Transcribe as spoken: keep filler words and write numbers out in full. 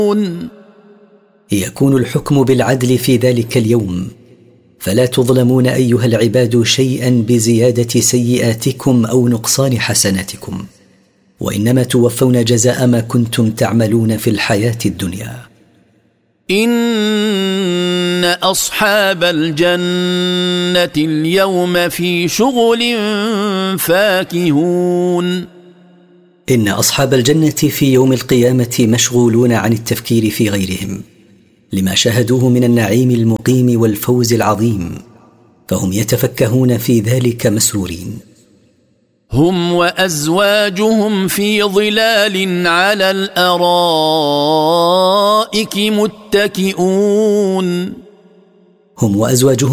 يكون الحكم بالعدل في ذلك اليوم، فلا تظلمون أيها العباد شيئا بزيادة سيئاتكم أو نقصان حسناتكم، وإنما توفون جزاء ما كنتم تعملون في الحياة الدنيا. إن أصحاب الجنة اليوم في شغل فاكهون. إن أصحاب الجنة في يوم القيامة مشغولون عن التفكير في غيرهم لما شاهدوه من النعيم المقيم والفوز العظيم، فهم يتفكهون في ذلك مسرورين. هم وأزواجهم في ظلال على الأرائك متكئون. هم وأزواجهم